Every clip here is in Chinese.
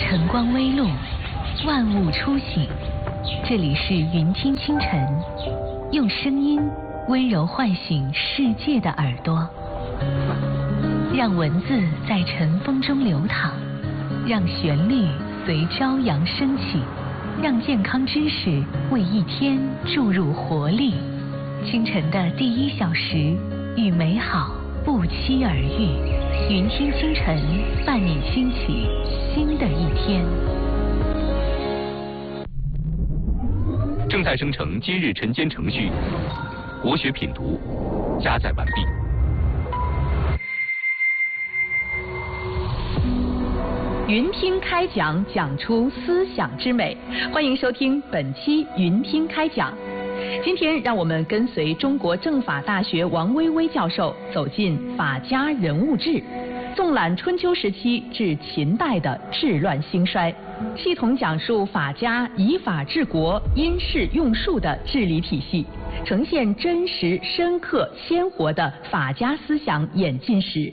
晨光微露，万物初醒。这里是云听清晨，用声音温柔唤醒世界的耳朵，让文字在晨风中流淌，让旋律随朝阳升起，让健康知识为一天注入活力。清晨的第1小时，与美好不期而遇。云听清晨，伴你兴起新的一天。 正在生成今日晨间程序，国学品读加载完毕。 云听开讲，讲出思想之美。欢迎收听本期云听开讲。今天让我们跟随中国政法大学王薇薇教授走进法家人物志，纵览春秋时期至秦代的治乱兴衰，系统讲述法家以法治国、因势用术的治理体系，呈现真实、深刻、鲜活的法家思想演进史。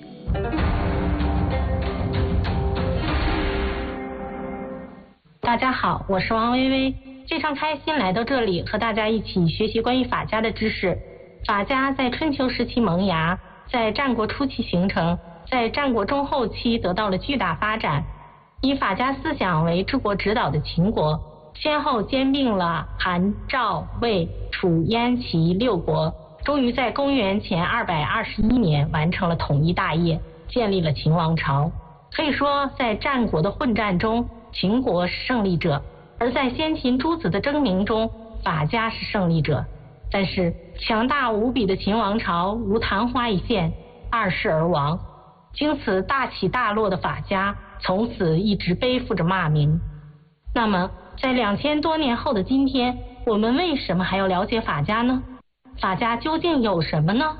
大家好，我是王薇薇，非常开心来到这里和大家一起学习关于法家的知识。法家在春秋时期萌芽，在战国初期形成，在战国中后期得到了巨大发展。以法家思想为治国指导的秦国，先后兼并了韩、赵、魏、楚、燕、齐6国，终于在公元前221年完成了统一大业，建立了秦王朝。可以说，在战国的混战中，秦国是胜利者，而在先秦诸子的争鸣中，法家是胜利者。但是强大无比的秦王朝如昙花一现，2世而亡。经此大起大落的法家，从此一直背负着骂名。那么在2000多年后的今天，我们为什么还要了解法家呢？法家究竟有什么呢？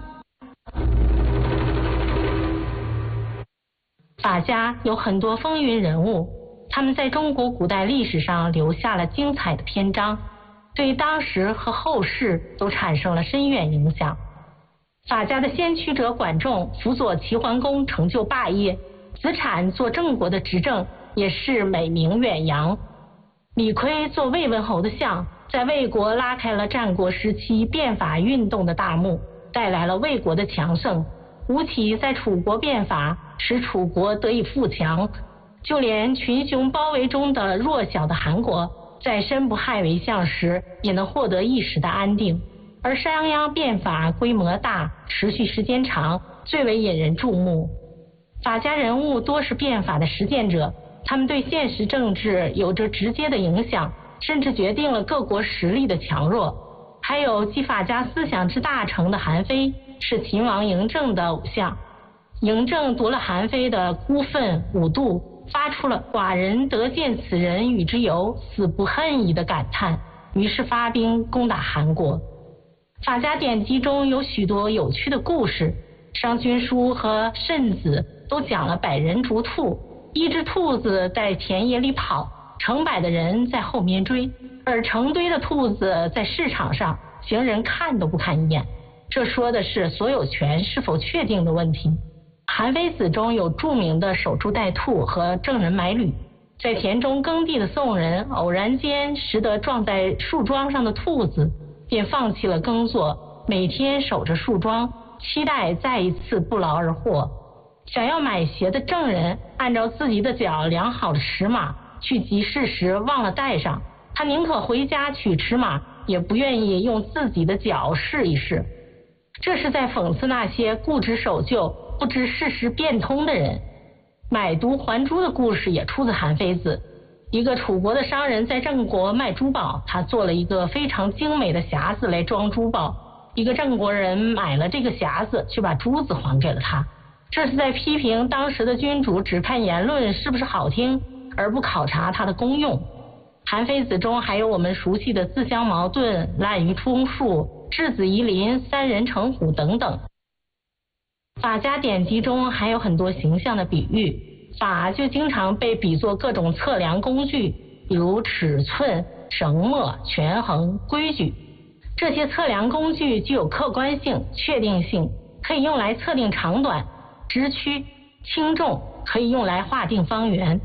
法家有很多风云人物，他们在中国古代历史上留下了精彩的篇章，对当时和后世都产生了深远影响。法家的先驱者管仲辅佐齐桓公成就霸业，子产做郑国的执政，也是美名远扬。李悝做魏文侯的相，在魏国拉开了战国时期变法运动的大幕，带来了魏国的强盛。吴起在楚国变法，使楚国得以富强。就连群雄包围中的弱小的韩国，在申不害为相时，也能获得一时的安定。而商鞅变法规模大，持续时间长，最为引人注目。法家人物多是变法的实践者，他们对现实政治有着直接的影响，甚至决定了各国实力的强弱。还有继法家思想之大成的韩非，是秦王嬴政的偶像。嬴政夺了韩非的孤愤5度，发出了寡人得见此人与之游，死不恨矣的感叹，于是发兵攻打韩国。法家典籍中有许多有趣的故事，商君书和慎子都讲了百人逐兔，一只兔子在田野里跑，成百的人在后面追，而成堆的兔子在市场上，行人看都不看一眼。这说的是所有权是否确定的问题。韩非子中有著名的守株待兔和郑人买履。在田中耕地的宋人偶然间识得撞在树桩上的兔子，便放弃了耕作，每天守着树桩，期待再一次不劳而获。想要买鞋的郑人按照自己的脚量好的尺码，去集市时忘了带上，他宁可回家取尺码，也不愿意用自己的脚试一试。这是在讽刺那些固执守旧、不知事实变通的人。买椟还珠的故事也出自韩非子。一个楚国的商人在郑国卖珠宝，他做了一个非常精美的匣子来装珠宝。一个郑国人买了这个匣子，却把珠子还给了他。这是在批评当时的君主只看言论是不是好听，而不考察它的功用。韩非子中还有我们熟悉的自相矛盾、滥竽充数、质子夷邻、3人成虎等等。法家典籍中还有很多形象的比喻，法就经常被比作各种测量工具，比如尺寸、绳墨、权衡、规矩。这些测量工具具有客观性、确定性，可以用来测定长短、直曲、轻重，可以用来划定方圆。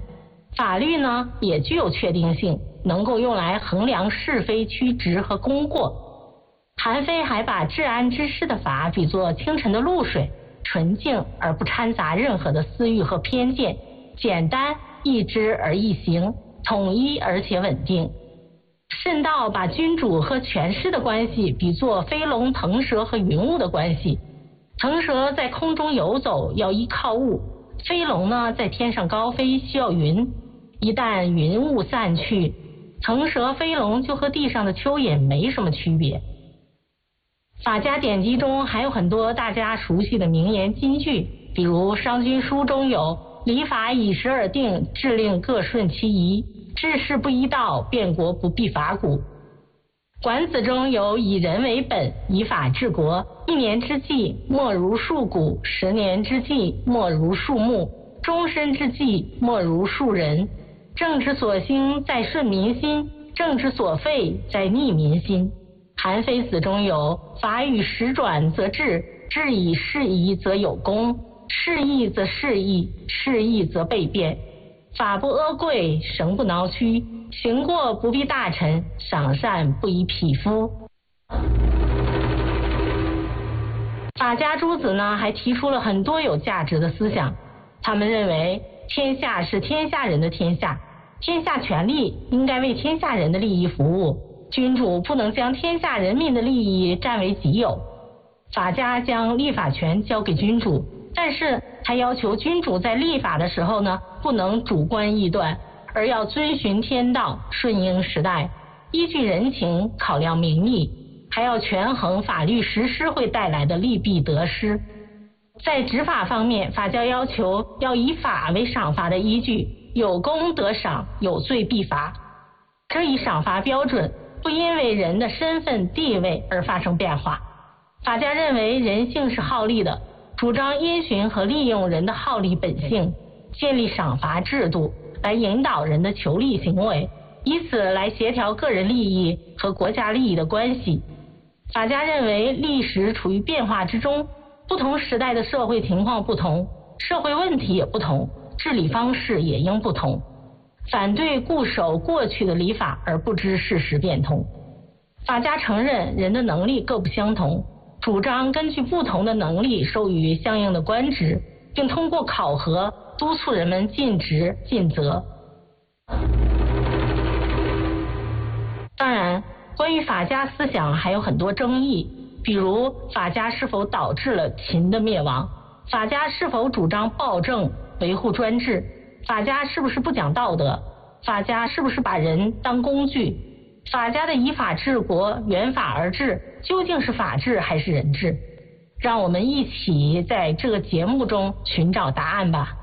法律呢也具有确定性，能够用来衡量是非曲直和功过。韩非还把治安之师的法比作清晨的露水，纯净而不掺杂任何的私欲和偏见，简单易知而易行，统一而且稳定。慎道把君主和权势的关系比作飞龙腾蛇和云雾的关系，腾蛇在空中游走要依靠雾，飞龙呢在天上高飞需要云，一旦云雾散去，腾蛇飞龙就和地上的蚯蚓没什么区别。法家典籍中还有很多大家熟悉的名言金句，比如商君书中有礼法以时而定，制令各顺其宜，治事不依道，变国不避法古。管子中有以人为本，以法治国，1年之计莫如树谷，10年之计莫如树木，终身之计莫如树人。政之所兴在顺民心，政之所废在逆民心。韩非子中有法与时转则治，治以事宜则有功，事义则事义，事义则备变。法不阿贵，绳不挠屈，行过不必大臣，赏善不以匹夫。法家诸子呢还提出了很多有价值的思想，他们认为天下是天下人的天下，天下权力应该为天下人的利益服务，君主不能将天下人民的利益占为己有。法家将立法权交给君主，但是还要求君主在立法的时候呢，不能主观臆断，而要遵循天道，顺应时代，依据人情，考量民意，还要权衡法律实施会带来的利弊得失。在执法方面，法教要求要以法为赏罚的依据，有功得赏，有罪必罚。这一赏罚标准不因为人的身份地位而发生变化。法家认为人性是好利的，主张因循和利用人的好利本性，建立赏罚制度来引导人的求利行为，以此来协调个人利益和国家利益的关系。法家认为历史处于变化之中，不同时代的社会情况不同，社会问题也不同，治理方式也应不同，反对固守过去的礼法而不知事实变通。法家承认人的能力各不相同，主张根据不同的能力授予相应的官职，并通过考核督促人们尽职尽责。当然，关于法家思想还有很多争议，比如法家是否导致了秦的灭亡，法家是否主张暴政维护专制，法家是不是不讲道德，法家是不是把人当工具，法家的以法治国，原法而治，究竟是法治还是人治？让我们一起在这个节目中寻找答案吧。